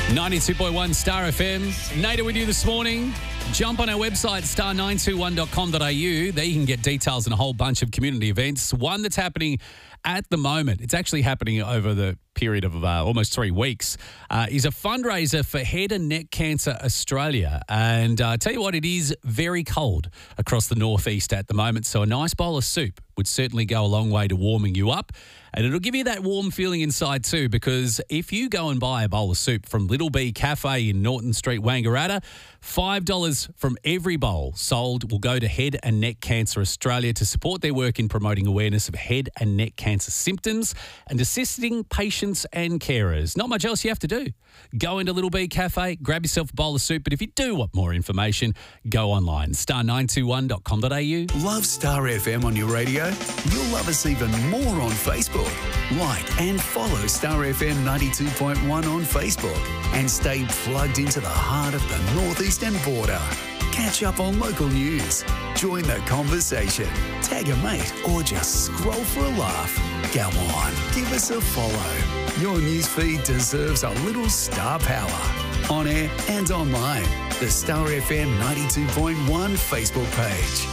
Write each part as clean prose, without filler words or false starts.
92.1 Star FM. Nader with you this morning. Jump on our website, star921.com.au. There you can get details on a whole bunch of community events. One that's happening at the moment, it's actually happening over the period of almost 3 weeks, is a fundraiser for Head and Neck Cancer Australia. And I tell you what, it is very cold across the northeast at the moment, so a nice bowl of soup would certainly go a long way to warming you up. And it'll give you that warm feeling inside too, because if you go and buy a bowl of soup from Little B Cafe in Norton Street, Wangaratta, $5 from every bowl sold will go to Head and Neck Cancer Australia to support their work in promoting awareness of head and neck cancer symptoms and assisting patients and carers. Not much else you have to do. Go into Little B Cafe, grab yourself a bowl of soup, but if you do want more information, go online, star921.com.au. Love Star FM on your radio? You'll love us even more on Facebook. Like and follow Star FM 92.1 on Facebook and stay plugged into the heart of the northeastern border. Catch up on local news, join the conversation, tag a mate, or just scroll for a laugh. Go on, give us a follow. Your newsfeed deserves a little star power. On air and online, the Star FM 92.1 Facebook page.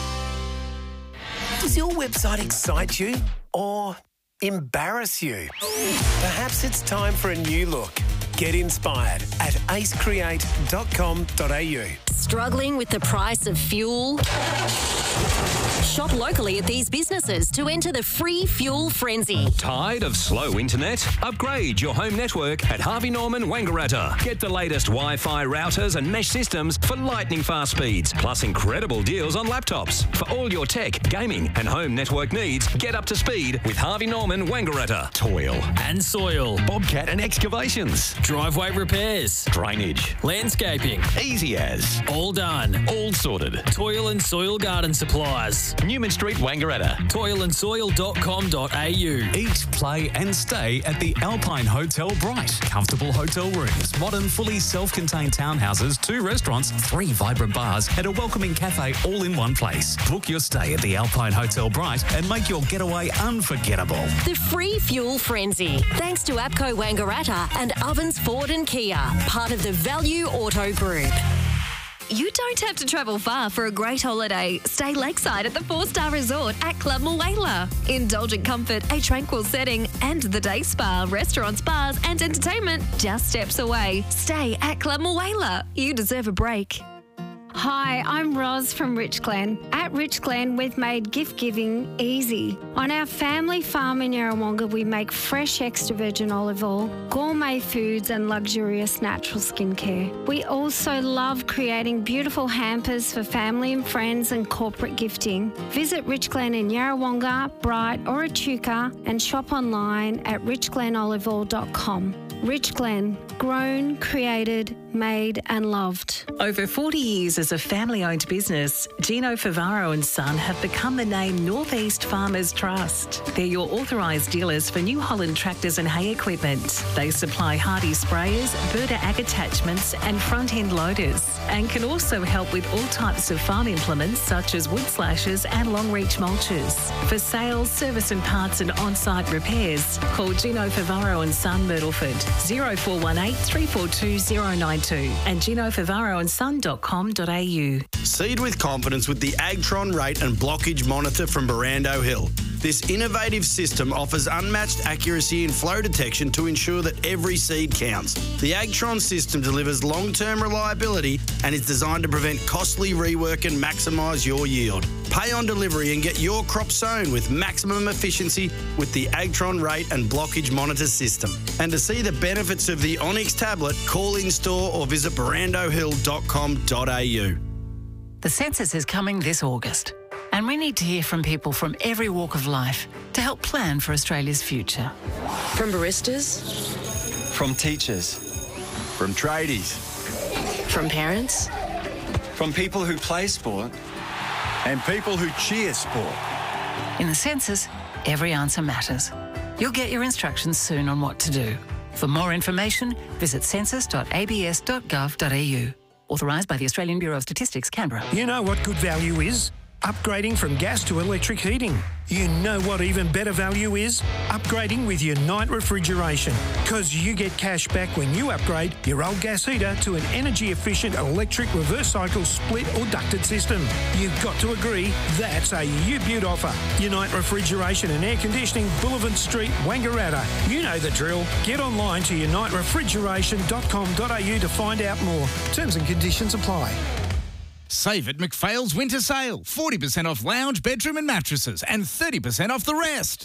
Does your website excite you or embarrass you? Perhaps it's time for a new look. Get inspired at acecreate.com.au. Struggling with the price of fuel? Shop locally at these businesses to enter the free fuel frenzy. Tired of slow internet? Upgrade your home network at Harvey Norman Wangaratta. Get the latest Wi-Fi routers and mesh systems for lightning fast speeds, plus incredible deals on laptops. For all your tech, gaming and home network needs, get up to speed with Harvey Norman Wangaratta. Toil and soil, bobcat and excavations, driveway repairs, drainage, landscaping, easy as, all done, all sorted. Toil and Soil Garden Supplies, Newman Street, Wangaratta. toilandsoil.com.au. Eat, play and stay at the Alpine Hotel Bright. Comfortable hotel rooms, modern fully self-contained townhouses, 2 restaurants, 3 vibrant bars and a welcoming cafe all in one place. Book your stay at the Alpine Hotel Bright and make your getaway unforgettable. The free fuel frenzy. Thanks to APCO Wangaratta and Ovens Ford and Kia, part of the Value Auto Group. You don't have to travel far for a great holiday. Stay lakeside at the 4-star resort at Club Mulwala. Indulgent comfort, a tranquil setting, and the day spa, restaurants, bars, and entertainment just steps away. Stay at Club Mulwala. You deserve a break. Hi, I'm Roz from Rich Glen. At Rich Glen, we've made gift giving easy. On our family farm in Yarrawonga, we make fresh extra virgin olive oil, gourmet foods and luxurious natural skincare. We also love creating beautiful hampers for family and friends and corporate gifting. Visit Rich Glen in Yarrawonga, Bright or Echuca and shop online at richglenoliveoil.com. Rich Glen, grown, created, made and loved. Over 40 years as a family-owned business, Gino Favaro and Son have become the name Northeast Farmers Trust. They're your authorised dealers for New Holland tractors and hay equipment. They supply hardy sprayers, birder ag attachments and front-end loaders, and can also help with all types of farm implements such as wood slashers and long-reach mulches. For sales, service and parts and on-site repairs, call Gino Favaro and Son, Myrtleford, 0418 342 092 and ginofavaroandson.com.au. Seed with confidence with the Agtron rate and blockage monitor from Barando Hill. This innovative system offers unmatched accuracy in flow detection to ensure that every seed counts. The Agtron system delivers long-term reliability and is designed to prevent costly rework and maximise your yield. Pay on delivery and get your crop sown with maximum efficiency with the Agtron rate and blockage monitor system. And to see the benefits of the Onyx tablet, call in-store or visit barandohill.com.au. The census is coming this August, and we need to hear from people from every walk of life to help plan for Australia's future. From baristas, from teachers, from tradies, from parents, from people who play sport and people who cheer sport. In the census, every answer matters. You'll get your instructions soon on what to do. For more information, visit census.abs.gov.au. Authorised by the Australian Bureau of Statistics, Canberra. You know what good value is? upgrading from gas to electric heating. You know what even better value is? Upgrading with Unite Refrigeration. Because you get cash back when you upgrade your old gas heater to an energy-efficient electric reverse cycle split or ducted system. You've got to agree, that's a U-Beaut offer. Unite Refrigeration and Air Conditioning, Boulevard Street, Wangaratta. You know the drill. Get online to uniterefrigeration.com.au to find out more. Terms and conditions apply. Save at McPhail's Winter Sale. 40% off lounge, bedroom and mattresses and 30% off the rest.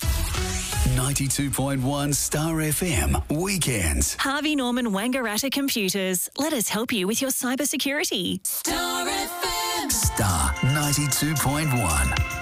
92.1 Star FM Weekends. Harvey Norman Wangaratta Computers. Let us help you with your cybersecurity. Star 92.1.